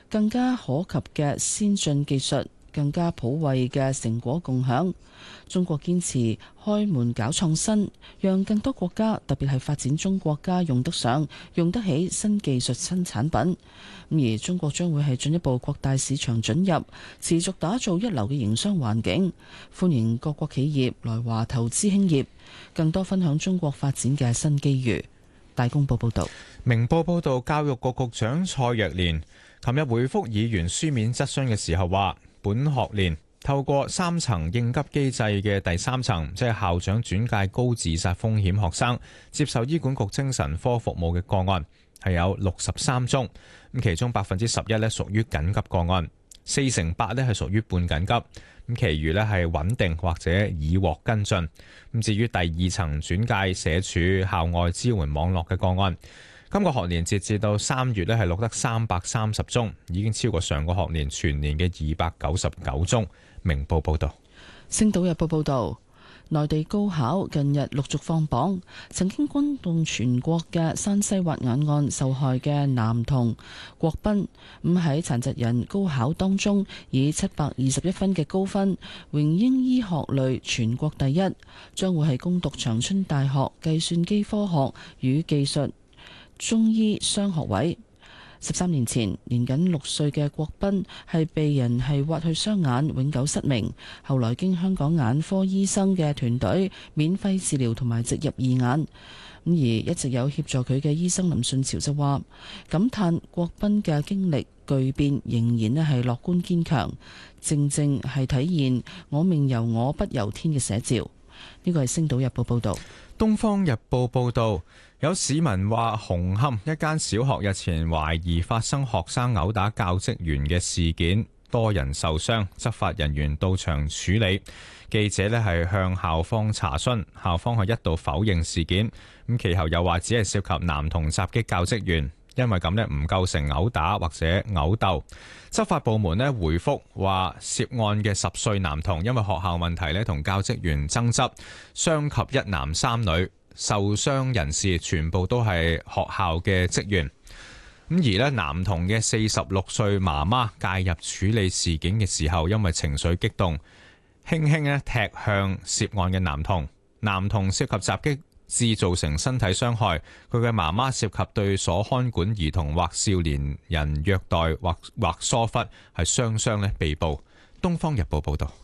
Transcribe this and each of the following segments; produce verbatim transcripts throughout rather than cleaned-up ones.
更加可及嘅先進技術，更加普惠嘅成果共享。中國堅持開門搞創新，讓更多國家，特別係發展中國家用得上、用得起新技術、新產品。而中國將會係進一步擴大市場准入，持續打造一流嘅營商環境，歡迎各國企業來華投資興業，更多分享中國發展嘅新機遇。大公報報道。 明報報道，教育局局長蔡若蓮琴日回覆議員書面質詢嘅時候話，本學年透過三層應急機制嘅第三層，即係校長轉介高自殺風險學生接受醫管局精神科服務嘅個案，係有六十三宗，咁其中百分之十一咧屬於緊急個案，四成八咧係屬於半緊急，咁其餘咧係穩定或者已獲跟進。咁至於第二層轉介社署校外支援網絡嘅個案，今個學年截至到三月咧係錄得三百三十宗，已經超過上個學年全年嘅二百九十九宗。明報報道。 星島日報報道，內地高考近日陸續放榜，曾經轟動全國嘅山西挖眼案受害嘅男童郭斌，咁喺殘疾人高考當中以七百二十一分嘅高分，榮膺醫學類全國第一，將會係攻讀長春大學計算機科學與技術中醫雙學位。十三年前，年僅六歲嘅郭斌係被人係挖去雙眼，永久失明。後來經香港眼科醫生嘅團隊免費治療同埋植入義眼。咁而一直有協助佢嘅醫生林順潮就話，感嘆郭斌嘅經歷巨變仍然咧係樂觀堅強，正正係體現我命由我不由天嘅寫照。呢個係《星島日報》報導。 《東方日報》報導，有市民話紅磡一間小學日前懷疑發生學生毆打教職員嘅事件，多人受傷，執法人員到場處理。記者呢係向校方查詢，校方係一度否認事件，咁其後又話只係涉及男童襲擊教職員，因為咁呢唔構成毆打或者毆鬥。執法部門呢回覆話，涉案嘅十歲男童因為學校問題呢同教職員爭執，傷及一男三女，受傷人士全部都係學校嘅職員。咁而呢男童嘅四十六歲媽媽介入處理事件嘅時候，因為情緒激動，輕輕呢踢向涉案嘅男童，男童涉及襲擊致造成身體傷害，佢嘅媽媽涉及對所看管兒童或少年人虐待或或疏忽，係雙雙咧被捕。東方日報報道。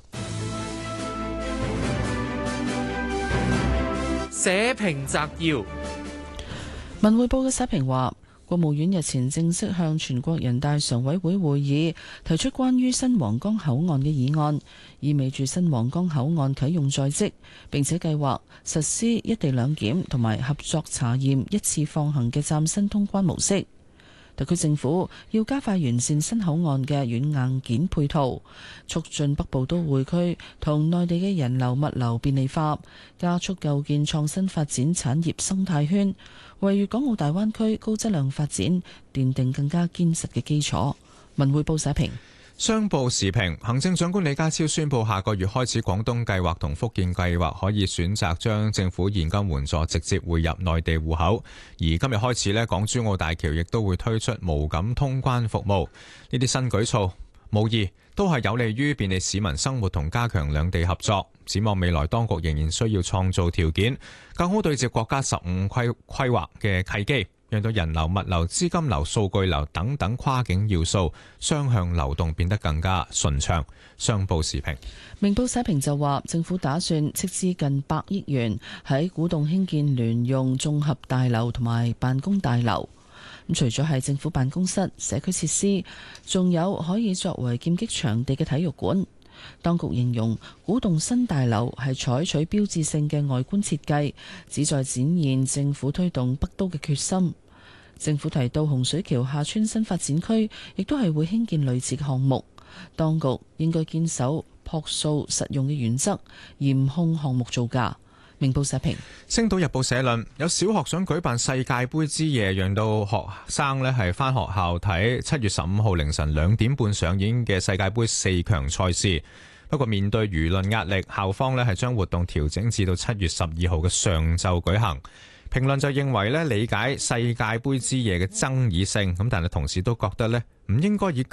社評摘要。 文匯報嘅社評話，國務院日前正式向全國人大常委會會議提出關於新皇崗口岸嘅議案，意味住新皇崗口岸啟用在即，並且計劃實施一地兩檢同埋合作查驗一次放行嘅嶄新通關模式。特區政府要加快完善新口岸嘅軟硬件配套，促進北部都會區同內地嘅人流物流便利化，加速構建創新發展產業生態圈，為粵港澳大灣區高質量發展奠定更加堅實嘅基礎。文匯報社評。 商報時評，行政長官李家超宣布下個月開始，廣東計劃同福建計劃可以選擇將政府現金援助直接匯入內地戶口。而今日開始呢，港珠澳大橋亦都會推出無感通關服務。呢啲新舉措無疑都係有利於便利市民生活同加強兩地合作。展望未來，當局仍然需要創造條件，更好對接國家十五規規劃嘅契機，讓到人流、物流、資金流、數據流等等跨境要素雙向流動變得更加順暢。商報時評。 明報社評就話，政府打算斥資近百億元喺古洞興建聯用綜合大樓同埋辦公大樓。咁除咗係政府辦公室、社區設施，仲有可以作為劍擊場地嘅體育館。當局形容古洞新大樓係採取標誌性嘅外觀設計，旨在展現政府推動北都嘅決心。政府提到洪水橋廈村新發展區亦都係會興建類似嘅項目，當局應該堅守樸素實用嘅原則，嚴控項目造價。明報社評。 星島日報社論，有小學想舉辦世界盃之夜，讓到學生呢係返學校睇七月十五號凌晨兩點半上演嘅世界盃四強賽事。不過面對輿論壓力，校方呢係將活動調整至到七月十二號嘅上晝舉行。評論就認為呢，理解世界盃之夜嘅爭議性，咁但係同時都覺得呢唔應該以